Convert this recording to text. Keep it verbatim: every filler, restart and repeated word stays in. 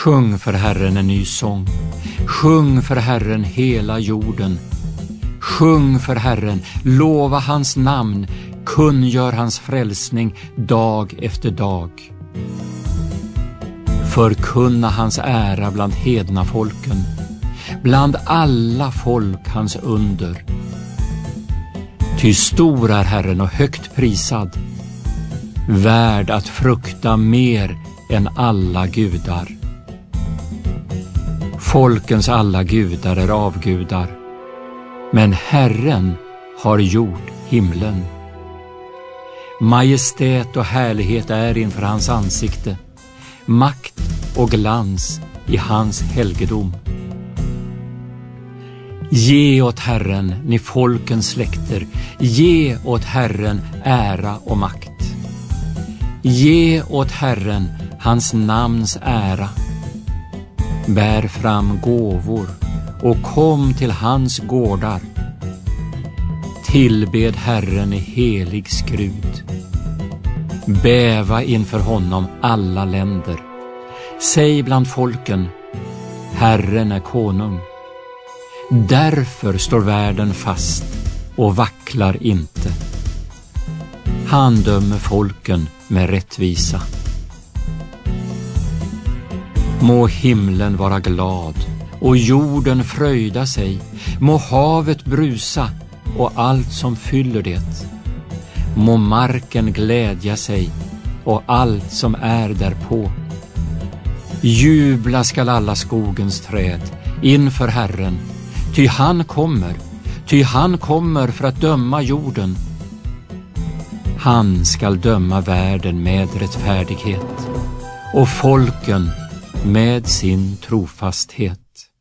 Sjung för Herren en ny sång. Sjung för Herren hela jorden. Sjung för Herren, lova hans namn, kungör hans frälsning dag efter dag. Förkunna hans ära bland hedna folken, bland alla folk hans under. Ty stor är Herren och högt prisad, värd att frukta mer än alla gudar. Folkens alla gudar är avgudar, men Herren har gjort himlen. Majestät och härlighet är inför hans ansikte, makt och glans i hans helgedom. Ge åt Herren, ni folkens släkter, ge åt Herren ära och makt. Ge åt Herren hans namns ära. Bär fram gåvor och kom till hans gårdar. Tillbed Herren i helig skrud. Bäva inför honom alla länder. Säg bland folken, Herren är konung. Därför står världen fast och vacklar inte. Han dömer folken med rättvisa. Må himlen vara glad och jorden fröjda sig. Må havet brusa och allt som fyller det. Må marken glädja sig och allt som är därpå. Jubla skall alla skogens träd inför Herren, ty han kommer, ty han kommer för att döma jorden. Han skall döma världen med rättfärdighet och folken med sin trofasthet.